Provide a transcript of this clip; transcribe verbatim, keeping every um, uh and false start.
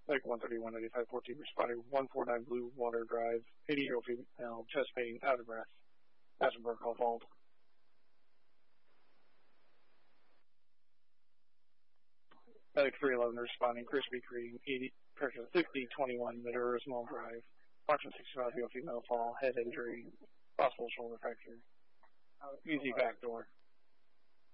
Like one thirty-one ninety-five fourteen responding one forty-nine Blue Water Drive, eighty-year-old female, chest pain, out of breath. Aspenberg call fault. Medic three eleven responding, Krispy Kreme, eighty, pressure sixty twenty-one, Mid-Earth Small Drive. Approximately sixty-five year old female fall, head injury, possible shoulder fracture. Easy back door.